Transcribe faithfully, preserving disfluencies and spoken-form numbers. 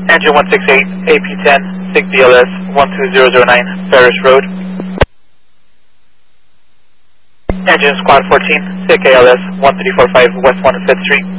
Engine one six eight, A P ten, S I G D L S one two zero zero nine, Paris Road. Engine Squad fourteen, S I G A L S one three four five, West one fifth Street.